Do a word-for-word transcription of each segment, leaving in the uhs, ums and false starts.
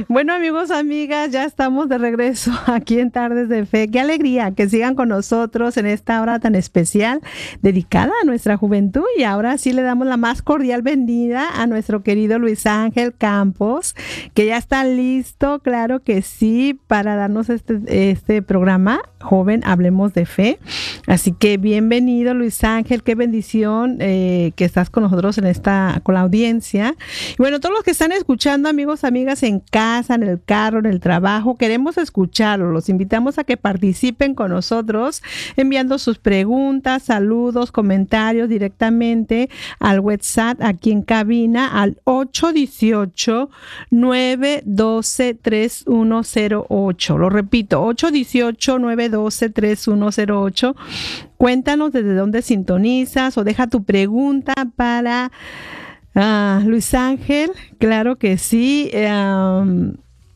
Bueno, amigos, amigas, ya estamos de regreso aquí en Tardes de Fe. Qué alegría que sigan con nosotros en esta hora tan especial dedicada a nuestra juventud. Y ahora sí le damos la más cordial bienvenida a nuestro querido Luis Ángel Campos, que ya está listo, claro que sí, para darnos este, este programa, Joven, Hablemos de Fe. Así que bienvenido, Luis Ángel, qué bendición eh, que estás con nosotros en esta, con la audiencia. Y bueno, todos los que están escuchando, amigos, amigas, en casa, en el carro, en el trabajo, queremos escucharlos. Los invitamos a que participen con nosotros enviando sus preguntas, saludos, comentarios directamente al WhatsApp aquí en cabina al ocho uno ocho, nueve uno dos, tres uno cero ocho. Lo repito, ocho uno ocho, nueve uno dos, tres uno cero ocho. Cuéntanos desde dónde sintonizas o deja tu pregunta para Ah, Luis Ángel, claro que sí. Um,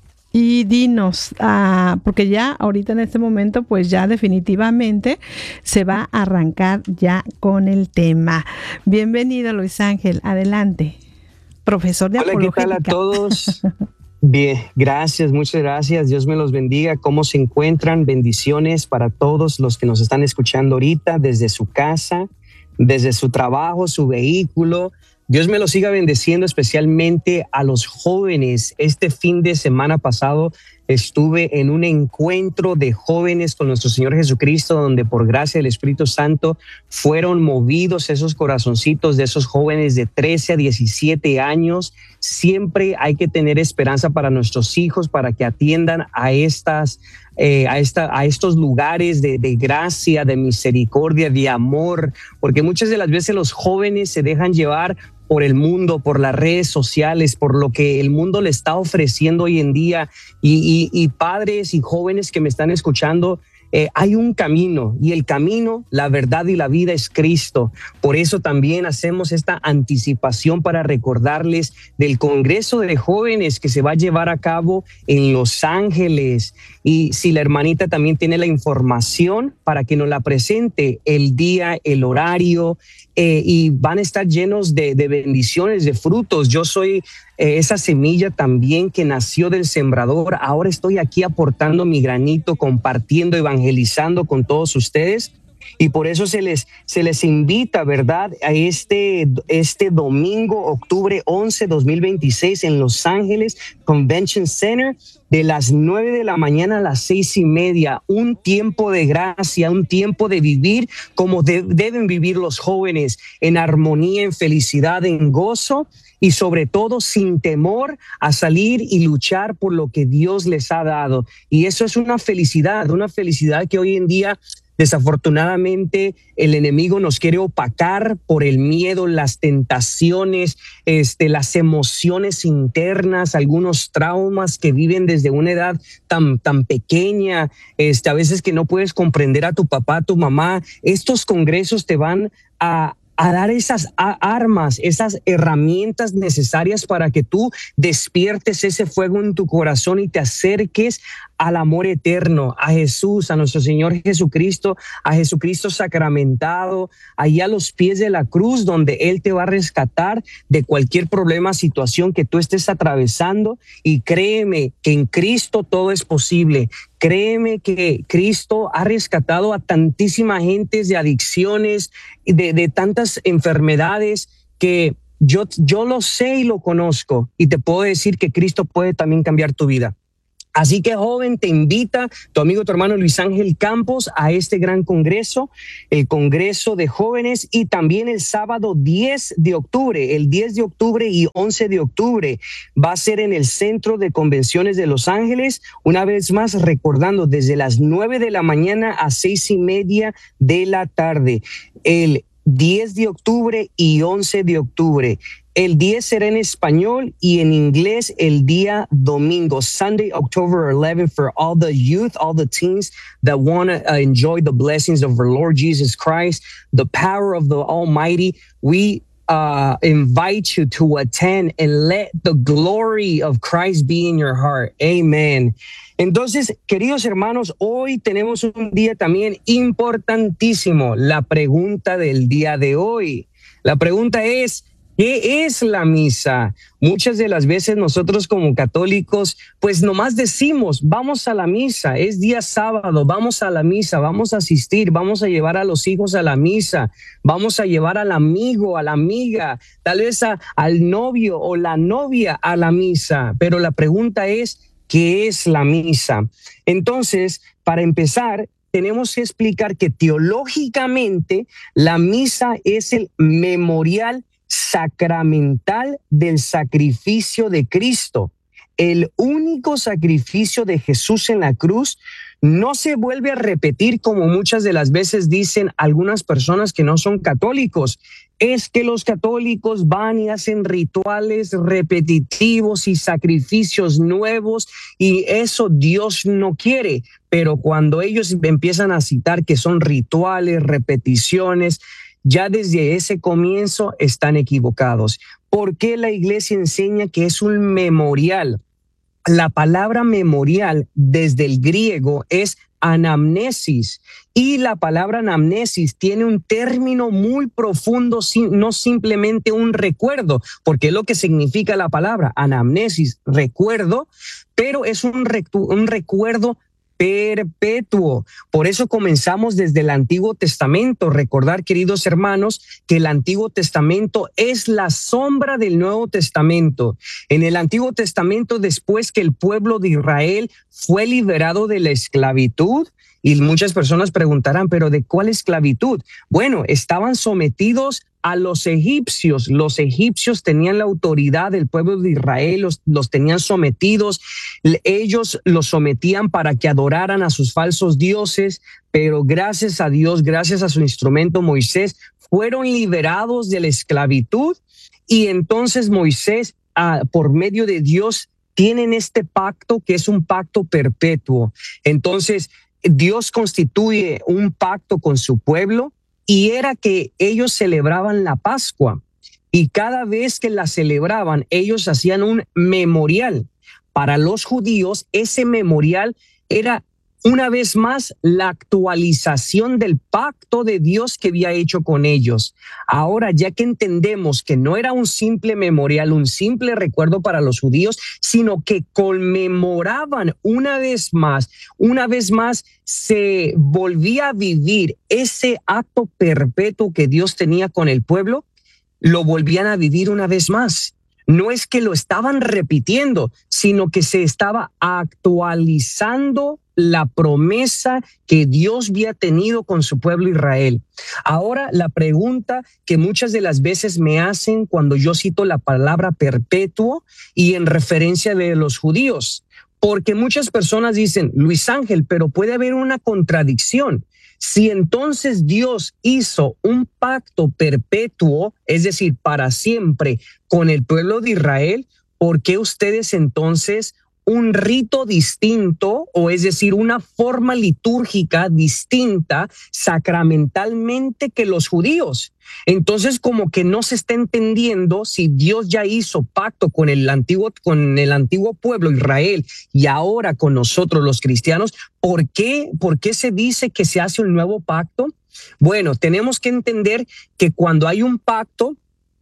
y dinos, uh, porque ya ahorita en este momento, pues ya definitivamente se va a arrancar ya con el tema. Bienvenido, Luis Ángel, adelante. Profesor de Hola, apologética. ¿qué tal a todos? Bien, gracias, muchas gracias. Dios me los bendiga. ¿Cómo se encuentran? Bendiciones para todos los que nos están escuchando ahorita desde su casa, desde su trabajo, su vehículo. Dios me lo siga bendeciendo, especialmente a los jóvenes. Este fin de semana pasado estuve en un encuentro de jóvenes con nuestro Señor Jesucristo, donde por gracia del Espíritu Santo fueron movidos esos corazoncitos de esos jóvenes de trece a diecisiete años. Siempre hay que tener esperanza para nuestros hijos, para que atiendan a estas Eh, a, esta, a estos lugares de, de gracia, de misericordia, de amor, porque muchas de las veces los jóvenes se dejan llevar por el mundo, por las redes sociales, por lo que el mundo le está ofreciendo hoy en día. Y, y, y padres y jóvenes que me están escuchando, Eh, hay un camino, y el camino, la verdad y la vida es Cristo. Por eso también hacemos esta anticipación para recordarles del Congreso de Jóvenes que se va a llevar a cabo en Los Ángeles. Y si la hermanita también tiene la información para que nos la presente, el día, el horario, eh, y van a estar llenos de, de bendiciones, de frutos. Yo soy Eh, esa semilla también que nació del sembrador. Ahora estoy aquí aportando mi granito, compartiendo, evangelizando con todos ustedes. Y por eso se les, se les invita, ¿verdad?, a este, este domingo, octubre once, dos mil veintiséis, en Los Ángeles Convention Center, de las nueve de la mañana a las seis y media. Un tiempo de gracia, un tiempo de vivir como de, deben vivir los jóvenes, en armonía, en felicidad, en gozo, y sobre todo sin temor a salir y luchar por lo que Dios les ha dado. Y eso es una felicidad, una felicidad que hoy en día desafortunadamente el enemigo nos quiere opacar por el miedo, las tentaciones, este, las emociones internas, algunos traumas que viven desde una edad tan, tan pequeña, este, a veces que no puedes comprender a tu papá, a tu mamá. Estos congresos te van a a dar esas armas, esas herramientas necesarias para que tú despiertes ese fuego en tu corazón y te acerques al amor eterno, a Jesús, a nuestro Señor Jesucristo, a Jesucristo sacramentado, ahí a los pies de la cruz, donde Él te va a rescatar de cualquier problema, situación que tú estés atravesando. Y créeme que en Cristo todo es posible. Créeme que Cristo ha rescatado a tantísima gente de adicciones, de, de tantas enfermedades que yo, yo lo sé y lo conozco, y te puedo decir que Cristo puede también cambiar tu vida. Así que, joven, te invita tu amigo, tu hermano Luis Ángel Campos a este gran congreso, el Congreso de Jóvenes, y también el sábado diez de octubre, el diez de octubre y once de octubre va a ser en el Centro de Convenciones de Los Ángeles, una vez más recordando, desde las nueve de la mañana a seis y media de la tarde, el diez de octubre y once de octubre. El diez será en español y en inglés el día domingo, Sunday, October eleventh, for all the youth, all the teens that want to uh, enjoy the blessings of our Lord Jesus Christ, the power of the Almighty. We uh, invite you to attend and let the glory of Christ be in your heart. Amen. Entonces, queridos hermanos, hoy tenemos un día también importantísimo. La pregunta del día de hoy. La pregunta es, ¿Qué es la misa? Muchas de las veces nosotros como católicos, pues nomás decimos, vamos a la misa, es día sábado, vamos a la misa, vamos a asistir, vamos a llevar a los hijos a la misa, vamos a llevar al amigo, a la amiga, tal vez a, al novio o la novia a la misa. Pero la pregunta es, ¿qué es la misa? Entonces, para empezar, tenemos que explicar que teológicamente la misa es el memorial sacramental del sacrificio de Cristo. El único sacrificio de Jesús en la cruz no se vuelve a repetir, como muchas de las veces dicen algunas personas que no son católicos. Es que los católicos van y hacen rituales repetitivos y sacrificios nuevos, y eso Dios no quiere. Pero cuando ellos empiezan a citar que son rituales, repeticiones, ya desde ese comienzo están equivocados. ¿Por qué la iglesia enseña que es un memorial? La palabra memorial desde el griego es anamnesis, y la palabra anamnesis tiene un término muy profundo, no simplemente un recuerdo, porque es lo que significa la palabra anamnesis, recuerdo, pero es un, un recuerdo perpetuo. Por eso comenzamos desde el Antiguo Testamento. Recordar, queridos hermanos, que el Antiguo Testamento es la sombra del Nuevo Testamento. En el Antiguo Testamento, después que el pueblo de Israel fue liberado de la esclavitud, y muchas personas preguntarán, ¿pero de cuál esclavitud? Bueno, estaban sometidos a los egipcios. Los egipcios tenían la autoridad del pueblo de Israel, los, los tenían sometidos. Ellos los sometían para que adoraran a sus falsos dioses, pero gracias a Dios, gracias a su instrumento Moisés, fueron liberados de la esclavitud. Y entonces Moisés, ah, por medio de Dios, tienen este pacto que es un pacto perpetuo. Entonces, Dios constituye un pacto con su pueblo, y era que ellos celebraban la Pascua, y cada vez que la celebraban, ellos hacían un memorial. Para los judíos, ese memorial era una vez más la actualización del pacto de Dios que había hecho con ellos. Ahora, ya que entendemos que no era un simple memorial, un simple recuerdo para los judíos, sino que conmemoraban una vez más, una vez más se volvía a vivir ese acto perpetuo que Dios tenía con el pueblo, lo volvían a vivir una vez más. No es que lo estaban repitiendo, sino que se estaba actualizando la promesa que Dios había tenido con su pueblo Israel. Ahora, la pregunta que muchas de las veces me hacen cuando yo cito la palabra perpetuo y en referencia de los judíos, porque muchas personas dicen, Luis Ángel, pero puede haber una contradicción. Si entonces Dios hizo un pacto perpetuo, es decir, para siempre, con el pueblo de Israel, ¿por qué ustedes entonces un rito distinto, o es decir, una forma litúrgica distinta sacramentalmente que los judíos? Entonces, como que no se está entendiendo si Dios ya hizo pacto con el antiguo, con el antiguo pueblo Israel y ahora con nosotros los cristianos, ¿por qué, por qué se dice que se hace un nuevo pacto? Bueno, tenemos que entender que cuando hay un pacto,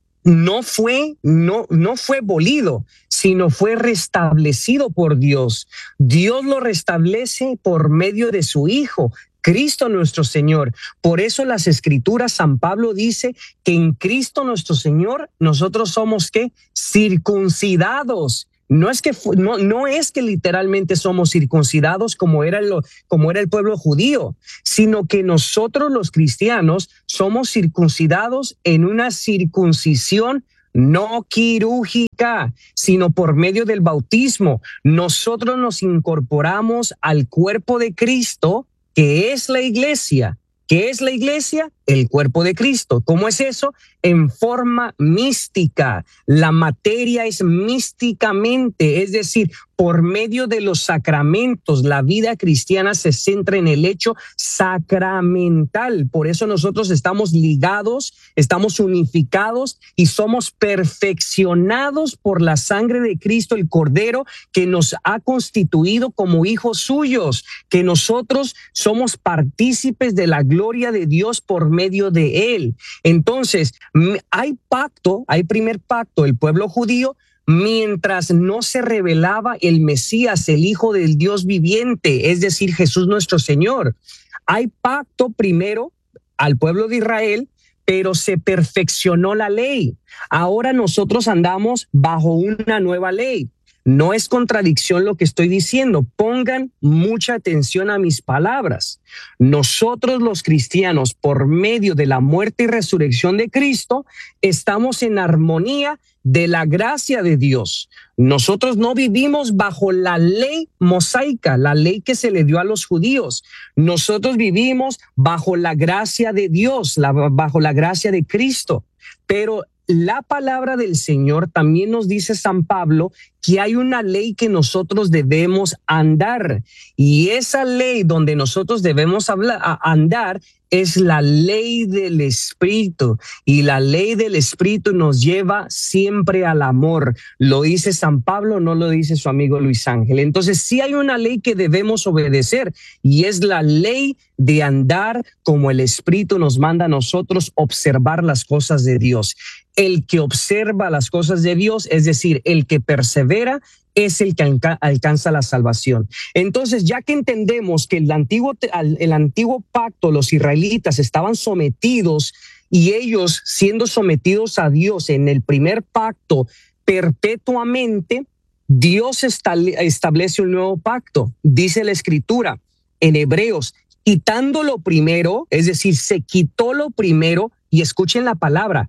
no fue, no, no fue abolido, sino fue restablecido por Dios. Dios lo restablece por medio de su Hijo, Cristo nuestro Señor. Por eso las Escrituras, San Pablo dice que en Cristo nuestro Señor nosotros somos ¿qué? Circuncidados. No es que no, no es que literalmente somos circuncidados como era, lo, como era el pueblo judío, sino que nosotros los cristianos somos circuncidados en una circuncisión no quirúrgica, sino por medio del bautismo. Nosotros nos incorporamos al cuerpo de Cristo, que es la iglesia. ¿Qué es la iglesia? El cuerpo de Cristo. ¿Cómo es eso? En forma mística. La materia es místicamente, es decir, por medio de los sacramentos. La vida cristiana se centra en el hecho sacramental. Por eso nosotros estamos ligados, estamos unificados y somos perfeccionados por la sangre de Cristo, el Cordero, que nos ha constituido como hijos suyos, que nosotros somos partícipes de la gloria de Dios por medio de él. Entonces, hay pacto, hay primer pacto, el pueblo judío, mientras no se revelaba el Mesías, el Hijo del Dios viviente, es decir, Jesús nuestro Señor. Hay pacto primero al pueblo de Israel, pero se perfeccionó la ley. Ahora nosotros andamos bajo una nueva ley. No es contradicción lo que estoy diciendo. Pongan mucha atención a mis palabras. Nosotros los cristianos, por medio de la muerte y resurrección de Cristo, estamos en armonía de la gracia de Dios. Nosotros no vivimos bajo la ley mosaica, la ley que se le dio a los judíos. Nosotros vivimos bajo la gracia de Dios, la, bajo la gracia de Cristo. Pero la palabra del Señor también nos dice San Pablo que hay una ley que nosotros debemos andar, y esa ley donde nosotros debemos hablar, andar es la ley del Espíritu, y la ley del Espíritu nos lleva siempre al amor. Lo dice San Pablo, no lo dice su amigo Luis Ángel. Entonces sí hay una ley que debemos obedecer, y es la ley de andar como el Espíritu nos manda a nosotros, observar las cosas de Dios. El que observa las cosas de Dios, es decir, el que persevera, es el que alcanza la salvación. Entonces, ya que entendemos que el antiguo, el antiguo pacto, los israelitas estaban sometidos, y ellos siendo sometidos a Dios en el primer pacto perpetuamente, Dios establece un nuevo pacto. Dice la Escritura en Hebreos, quitando lo primero, es decir, se quitó lo primero, y escuchen la palabra.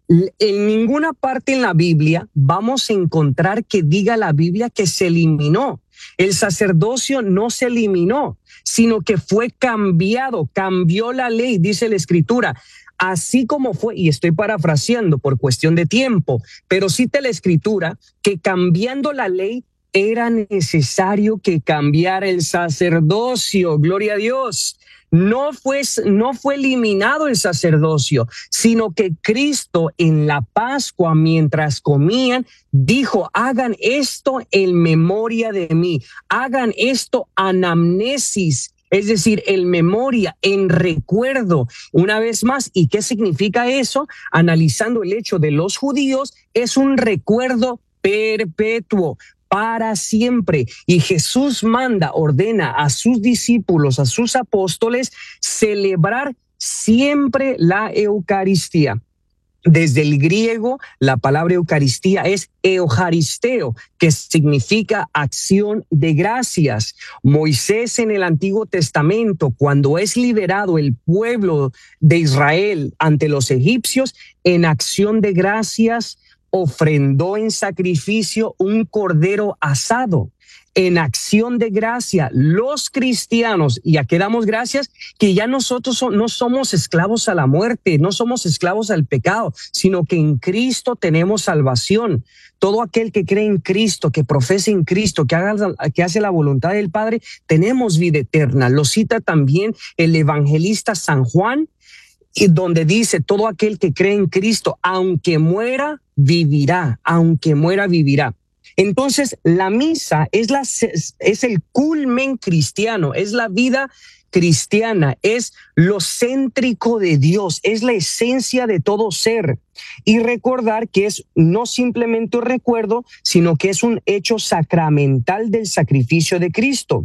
En ninguna parte en la Biblia vamos a encontrar que diga la Biblia que se eliminó. El sacerdocio no se eliminó, sino que fue cambiado, cambió la ley, dice la Escritura. Así como fue, y estoy parafraseando por cuestión de tiempo, pero cita la Escritura que cambiando la ley era necesario que cambiara el sacerdocio. Gloria a Dios. No fue, no fue eliminado el sacerdocio, sino que Cristo en la Pascua, mientras comían, dijo, hagan esto en memoria de mí, hagan esto anamnesis, es decir, en memoria, en recuerdo. Una vez más, ¿y qué significa eso? Analizando el hecho de los judíos, es un recuerdo perpetuo, para siempre. Y Jesús manda, ordena a sus discípulos, a sus apóstoles, celebrar siempre la Eucaristía. Desde el griego, la palabra Eucaristía es eucaristeo, que significa acción de gracias. Moisés en el Antiguo Testamento, cuando es liberado el pueblo de Israel ante los egipcios, en acción de gracias, ofrendó en sacrificio un cordero asado. En acción de gracia, los cristianos, y a qué damos gracias, que ya nosotros so, no somos esclavos a la muerte, no somos esclavos al pecado, sino que en Cristo tenemos salvación. Todo aquel que cree en Cristo, que profesa en Cristo, que, haga, que hace la voluntad del Padre, tenemos vida eterna. Lo cita también el evangelista San Juan, y donde dice, todo aquel que cree en Cristo, aunque muera, vivirá, aunque muera, vivirá. Entonces, la misa es, la, es el culmen cristiano, es la vida cristiana, es lo céntrico de Dios, es la esencia de todo ser. Y recordar que es no simplemente un recuerdo, sino que es un hecho sacramental del sacrificio de Cristo.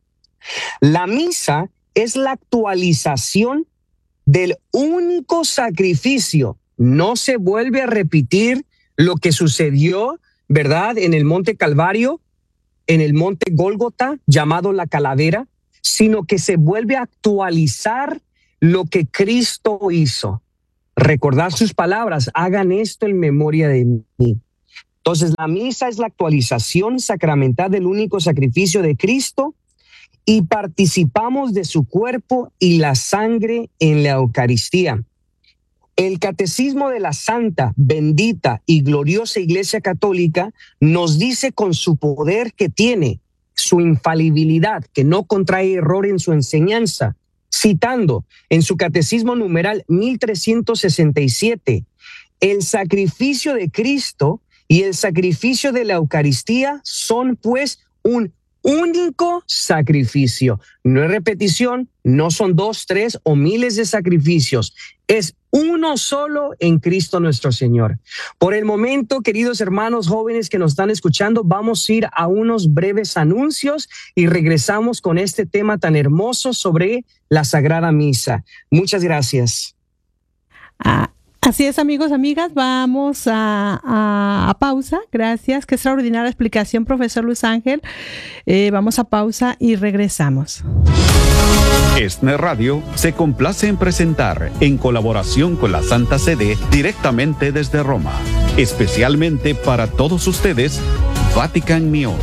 La misa es la actualización del único sacrificio. No se vuelve a repetir lo que sucedió, ¿verdad?, en el monte Calvario, en el monte Gólgota, llamado la calavera, sino que se vuelve a actualizar lo que Cristo hizo. Recordar sus palabras, hagan esto en memoria de mí. Entonces, la misa es la actualización sacramental del único sacrificio de Cristo, y participamos de su cuerpo y la sangre en la Eucaristía. El Catecismo de la Santa, Bendita y Gloriosa Iglesia Católica nos dice con su poder que tiene, su infalibilidad, que no contrae error en su enseñanza, citando en su Catecismo numeral mil trescientos sesenta y siete, el sacrificio de Cristo y el sacrificio de la Eucaristía son pues un único sacrificio. No es repetición, no son dos, tres o miles de sacrificios. Es uno solo en Cristo nuestro Señor. Por el momento, queridos hermanos jóvenes que nos están escuchando, vamos a ir a unos breves anuncios y regresamos con este tema tan hermoso sobre la Sagrada Misa. Muchas gracias. Ah. Así es, amigos, amigas, vamos a, a, a pausa. Gracias, qué extraordinaria explicación, profesor Luis Ángel. Eh, vamos a pausa y regresamos. ESNE Radio se complace en presentar, en colaboración con la Santa Sede, directamente desde Roma, especialmente para todos ustedes, Vatican News.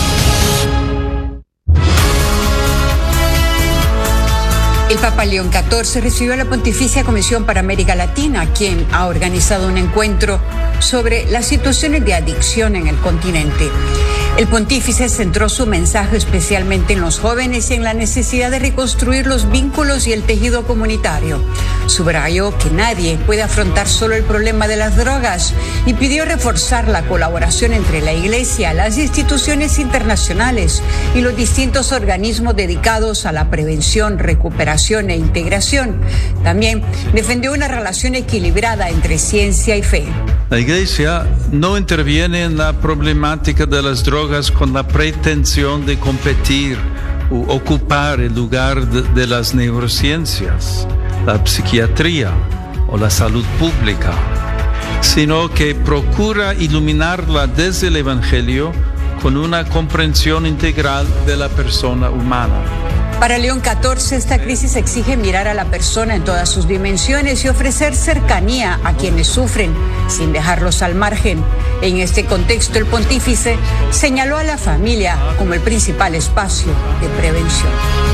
El Papa León catorce recibió a la Pontificia Comisión para América Latina, quien ha organizado un encuentro sobre las situaciones de adicción en el continente. El pontífice centró su mensaje especialmente en los jóvenes y en la necesidad de reconstruir los vínculos y el tejido comunitario. Subrayó que nadie puede afrontar solo el problema de las drogas y pidió reforzar la colaboración entre la Iglesia, las instituciones internacionales y los distintos organismos dedicados a la prevención, recuperación e integración. También defendió una relación equilibrada entre ciencia y fe. La Iglesia no interviene en la problemática de las drogas con la pretensión de competir u ocupar el lugar de, de las neurociencias, la psiquiatría o la salud pública, sino que procura iluminarla desde el Evangelio con una comprensión integral de la persona humana. Para León catorce, esta crisis exige mirar a la persona en todas sus dimensiones y ofrecer cercanía a quienes sufren, sin dejarlos al margen. En este contexto, el pontífice señaló a la familia como el principal espacio de prevención.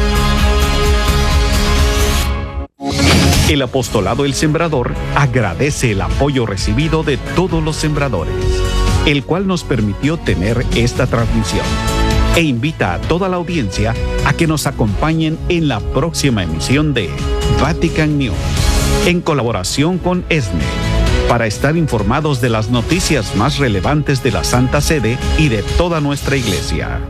El apostolado El Sembrador agradece el apoyo recibido de todos los sembradores, el cual nos permitió tener esta transmisión, e invita a toda la audiencia a que nos acompañen en la próxima emisión de Vatican News, en colaboración con ESNE, para estar informados de las noticias más relevantes de la Santa Sede y de toda nuestra Iglesia.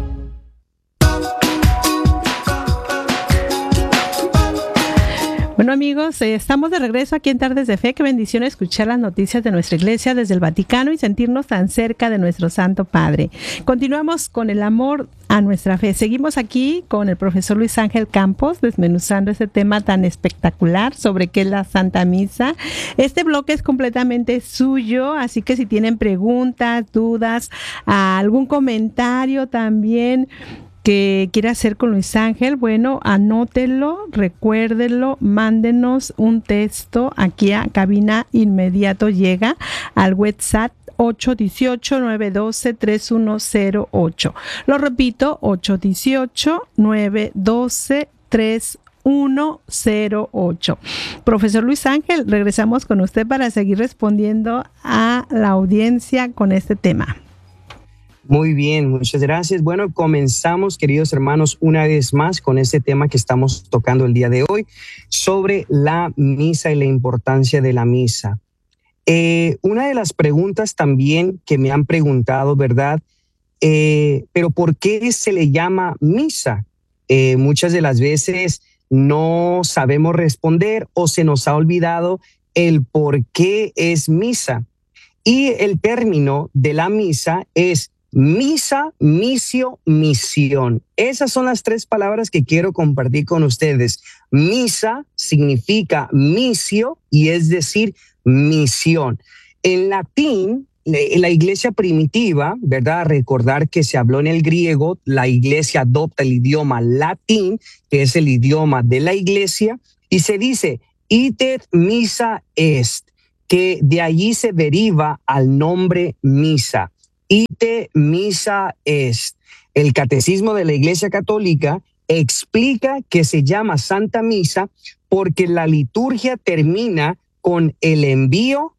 Bueno, amigos, eh, estamos de regreso aquí en Tardes de Fe. Qué bendición escuchar las noticias de nuestra iglesia desde el Vaticano y sentirnos tan cerca de nuestro Santo Padre. Continuamos con el amor a nuestra fe. Seguimos aquí con el profesor Luis Ángel Campos desmenuzando este tema tan espectacular sobre qué es la Santa Misa. Este bloque es completamente suyo, así que si tienen preguntas, dudas, algún comentario también que quiera hacer con Luis Ángel, bueno, anótelo, recuérdelo, mándenos un texto aquí a cabina inmediato, llega al WhatsApp ocho uno ocho, nueve uno dos, tres uno cero ocho. Lo repito, ocho uno ocho, nueve uno dos, tres uno cero ocho. Profesor Luis Ángel, regresamos con usted para seguir respondiendo a la audiencia con este tema. Muy bien, muchas gracias. Bueno, comenzamos, queridos hermanos, una vez más con este tema que estamos tocando el día de hoy sobre la misa y la importancia de la misa. Eh, una de las preguntas también que me han preguntado, ¿verdad? Eh, pero ¿por qué se le llama misa? Eh, muchas de las veces no sabemos responder o se nos ha olvidado el por qué es misa. Y el término de la misa es misa, misio, misión. Esas son las tres palabras que quiero compartir con ustedes. Misa significa misio y es decir, misión. En latín, en la iglesia primitiva, ¿verdad? Recordar que se habló en el griego, la iglesia adopta el idioma latín, que es el idioma de la iglesia, y se dice, ite missa est, que de allí se deriva al nombre misa. Ite missa est. El catecismo de la Iglesia Católica explica que se llama Santa Misa porque la liturgia termina con el envío,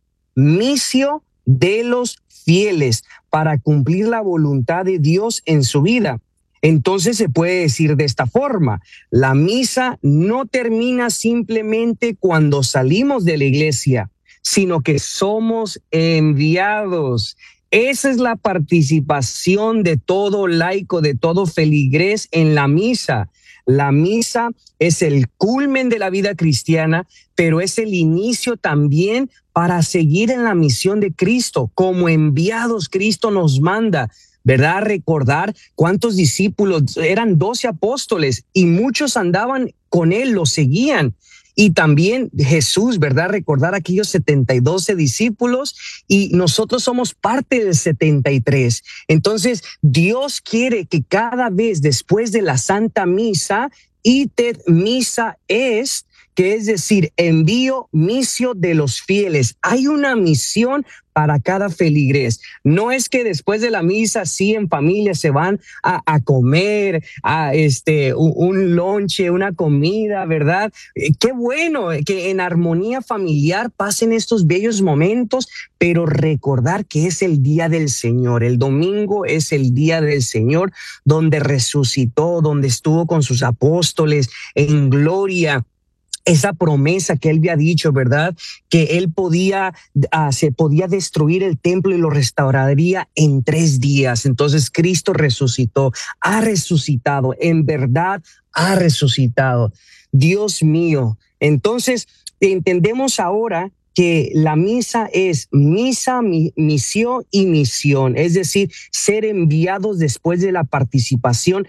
misio de los fieles para cumplir la voluntad de Dios en su vida. Entonces se puede decir de esta forma: la misa no termina simplemente cuando salimos de la iglesia, sino que somos enviados. Esa es la participación de todo laico, de todo feligrés en la misa. La misa es el culmen de la vida cristiana, pero es el inicio también para seguir en la misión de Cristo. Como enviados, Cristo nos manda, ¿verdad? Recordar cuántos discípulos, eran doce apóstoles y muchos andaban con él, lo seguían. Y también Jesús, ¿verdad? Recordar aquellos setenta y dos discípulos, y nosotros somos parte del setenta y tres. Entonces, Dios quiere que cada vez después de la Santa Misa, ited missa est, que es decir, envío, misio de los fieles. Hay una misión para cada feligrés. No es que después de la misa, sí, en familia se van a, a comer, a este, un, un lonche, una comida, ¿verdad? Eh, qué bueno que en armonía familiar pasen estos bellos momentos, pero recordar que es el día del Señor. El domingo es el día del Señor, donde resucitó, donde estuvo con sus apóstoles en gloria. Esa promesa que él había dicho, ¿verdad? Que él podía, uh, se podía destruir el templo y lo restauraría en tres días. Entonces Cristo resucitó, ha resucitado, en verdad ha resucitado. Dios mío. Entonces entendemos ahora que la misa es misa, mi, misión y misión, es decir, ser enviados después de la participación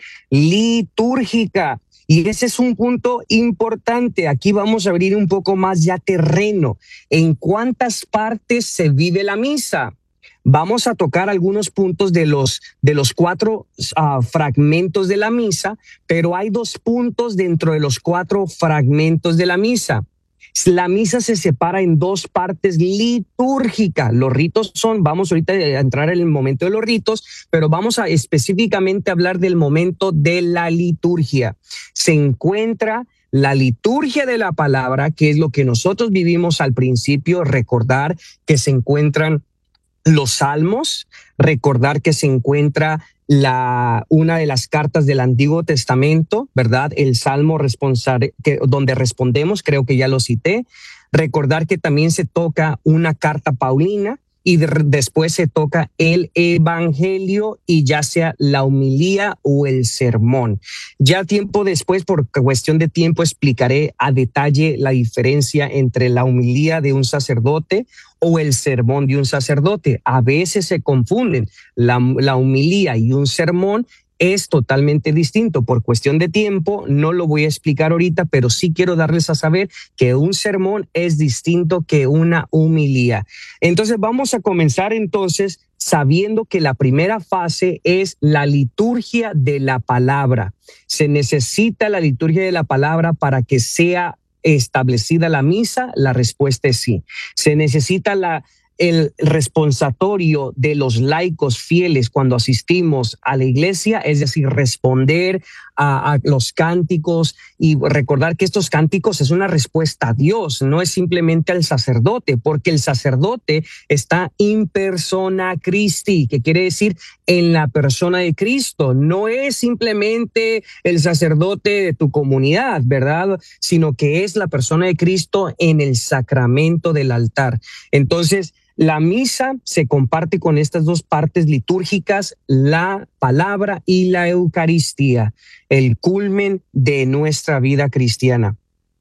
litúrgica. Y ese es un punto importante. Aquí vamos a abrir un poco más ya terreno. ¿En cuántas partes se vive la misa? Vamos a tocar algunos puntos de los, de los cuatro uh, fragmentos de la misa, pero hay dos puntos dentro de los cuatro fragmentos de la misa. La misa se separa en dos partes litúrgicas. Los ritos son, vamos ahorita a entrar en el momento de los ritos, pero vamos a específicamente hablar del momento de la liturgia. Se encuentra la liturgia de la palabra, que es lo que nosotros vivimos al principio, recordar que se encuentran los salmos, recordar que se encuentra la, una de las cartas del Antiguo Testamento, ¿verdad? El Salmo responsable, que, donde respondemos, creo que ya lo cité. Recordar que también se toca una carta paulina y de, después se toca el Evangelio y ya sea la homilía o el sermón. Ya tiempo después, por cuestión de tiempo, explicaré a detalle la diferencia entre la homilía de un sacerdote o el sermón de un sacerdote. A veces se confunden. La, la homilía y un sermón es totalmente distinto. Por cuestión de tiempo, no lo voy a explicar ahorita, pero sí quiero darles a saber que un sermón es distinto que una homilía. Entonces vamos a comenzar entonces sabiendo que la primera fase es la liturgia de la palabra. Se necesita la liturgia de la palabra para que sea establecida la misa. La respuesta es sí. Se necesita la el responsatorio de los laicos fieles cuando asistimos a la iglesia, es decir, responder a, a los cánticos y recordar que estos cánticos es una respuesta a Dios, no es simplemente al sacerdote, porque el sacerdote está in persona Christi, que quiere decir en la persona de Cristo. No es simplemente el sacerdote de tu comunidad, ¿verdad? Sino que es la persona de Cristo en el sacramento del altar. Entonces, la misa se comparte con estas dos partes litúrgicas, la palabra y la Eucaristía, el culmen de nuestra vida cristiana.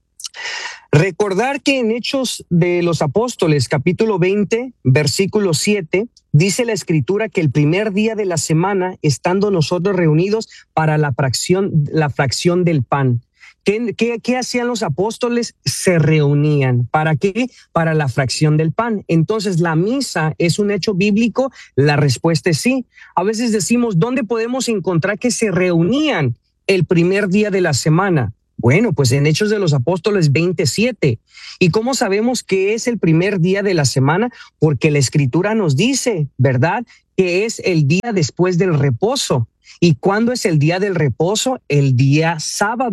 Recordar que en Hechos de los Apóstoles, capítulo veinte, versículo siete, dice la Escritura que el primer día de la semana, estando nosotros reunidos para la fracción, la fracción del pan. ¿Qué, qué, ¿Qué hacían los apóstoles? Se reunían. ¿Para qué? Para la fracción del pan. Entonces, ¿la misa es un hecho bíblico? La respuesta es sí. A veces decimos, ¿dónde podemos encontrar que se reunían el primer día de la semana? Bueno, pues en Hechos de los Apóstoles veintisiete. ¿Y cómo sabemos que es el primer día de la semana? Porque la Escritura nos dice, ¿verdad?, que es el día después del reposo. ¿Y cuándo es el día del reposo? El día sábado.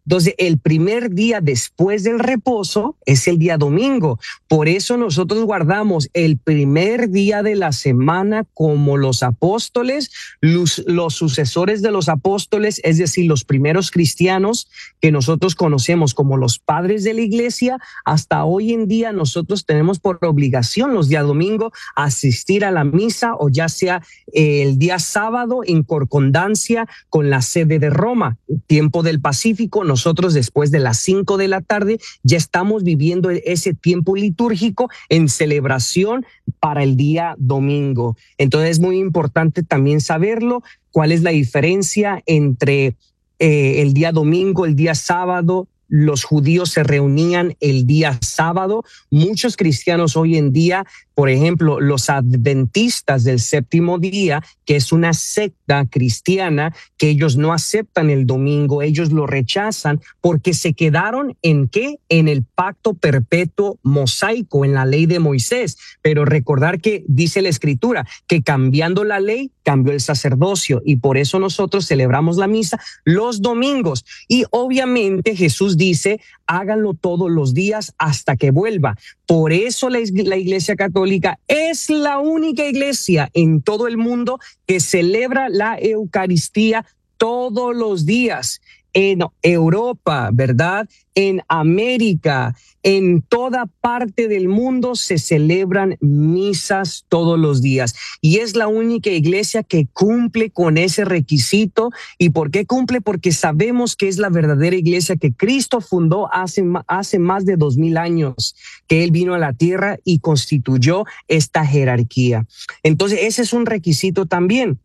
Entonces, el primer día después del reposo es el día domingo. Por eso nosotros guardamos el primer día de la semana como los apóstoles, los, los sucesores de los apóstoles, es decir, los primeros cristianos que nosotros conocemos como los padres de la iglesia. Hasta hoy en día nosotros tenemos por obligación los días domingo asistir a la misa, o ya sea el día sábado en concordancia con la sede de Roma, tiempo del Pacífico. Nosotros después de las cinco de la tarde ya estamos viviendo ese tiempo litúrgico en celebración para el día domingo. Entonces es muy importante también saberlo, cuál es la diferencia entre eh, el día domingo, el día sábado. Los judíos se reunían el día sábado. Muchos cristianos hoy en día, por ejemplo, los adventistas del séptimo día, que es una secta cristiana, que ellos no aceptan el domingo, ellos lo rechazan porque se quedaron en ¿qué? En el pacto perpetuo mosaico, en la ley de Moisés. Pero recordar que dice la Escritura que cambiando la ley, cambió el sacerdocio, y por eso nosotros celebramos la misa los domingos. Y obviamente Jesús dice, háganlo todos los días hasta que vuelva. Por eso la, la Iglesia Católica es la única iglesia en todo el mundo que celebra la Eucaristía todos los días. En Europa, ¿verdad? En América, en toda parte del mundo se celebran misas todos los días. Y es la única iglesia que cumple con ese requisito. ¿Y por qué cumple? Porque sabemos que es la verdadera iglesia que Cristo fundó hace, hace más de dos mil años, que Él vino a la tierra y constituyó esta jerarquía. Entonces, ese es un requisito también.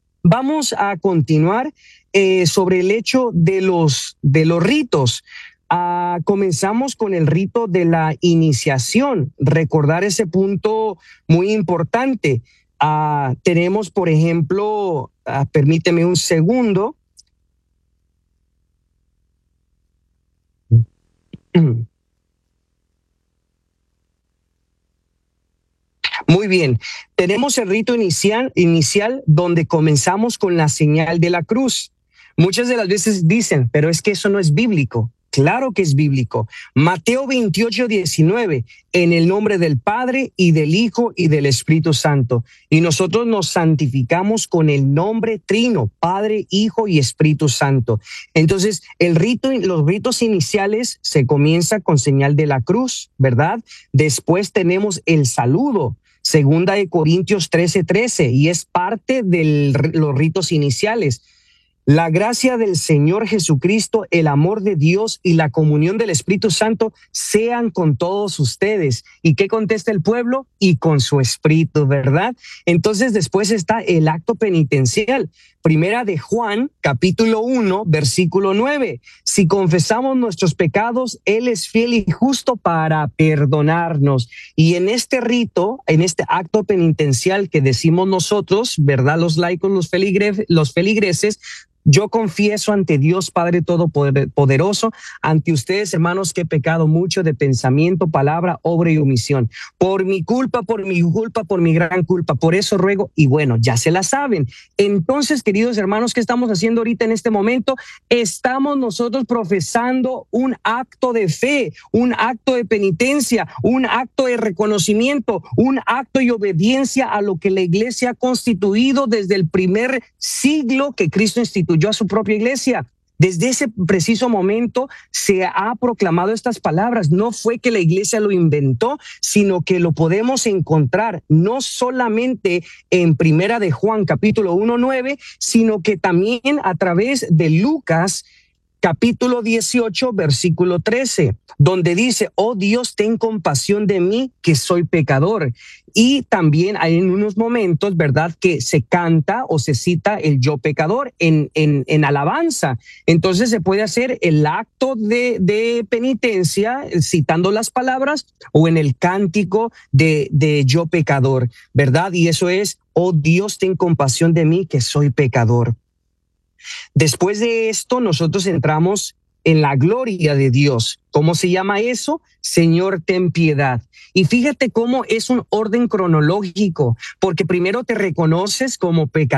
Vamos a continuar eh, sobre el hecho de los, de los ritos. Uh, comenzamos con el rito de la iniciación. Recordar ese punto muy importante. Uh, tenemos, por ejemplo, uh, permíteme un segundo. Muy bien, tenemos el rito inicial, inicial donde comenzamos con la señal de la cruz. Muchas de las veces dicen, pero es que eso no es bíblico. Claro que es bíblico. Mateo veintiocho, diecinueve, en el nombre del Padre y del Hijo y del Espíritu Santo. Y nosotros nos santificamos con el nombre trino, Padre, Hijo y Espíritu Santo. Entonces, el rito, los ritos iniciales se comienza con señal de la cruz, ¿verdad? Después tenemos el saludo. Segunda de Corintios trece, trece, y es parte de los ritos iniciales. La gracia del Señor Jesucristo, el amor de Dios y la comunión del Espíritu Santo sean con todos ustedes. ¿Y qué contesta el pueblo? Y con su espíritu, ¿verdad? Entonces después está el acto penitencial. Primera de Juan, capítulo uno, versículo nueve. Si confesamos nuestros pecados, Él es fiel y justo para perdonarnos. Y en este rito, en este acto penitencial que decimos nosotros, ¿verdad? Los laicos, los feligres, los feligreses, yo confieso ante Dios Padre Todopoderoso, ante ustedes, hermanos, que he pecado mucho de pensamiento, palabra, obra y omisión. Por mi culpa, por mi culpa, por mi gran culpa. Por eso ruego, y bueno, ya se la saben. Entonces, queridos hermanos, ¿qué estamos haciendo ahorita en este momento? Estamos nosotros profesando un acto de fe, un acto de penitencia, un acto de reconocimiento, un acto de obediencia a lo que la iglesia ha constituido desde el primer siglo que Cristo instituyó a su propia iglesia. Desde ese preciso momento se ha proclamado estas palabras. No fue que la iglesia lo inventó, sino que lo podemos encontrar no solamente en Primera de Juan, capítulo uno, nueve, sino que también a través de Lucas, capítulo dieciocho, versículo trece, donde dice, oh Dios, ten compasión de mí, que soy pecador. Y también hay en unos momentos, ¿verdad?, que se canta o se cita el yo pecador en, en, en alabanza. Entonces se puede hacer el acto de, de penitencia citando las palabras o en el cántico de, de yo pecador, ¿verdad? Y eso es, oh Dios, ten compasión de mí, que soy pecador. Después de esto, nosotros entramos en la gloria de Dios. ¿Cómo se llama eso? Señor, ten piedad. Y fíjate cómo es un orden cronológico, porque primero te reconoces como pecador.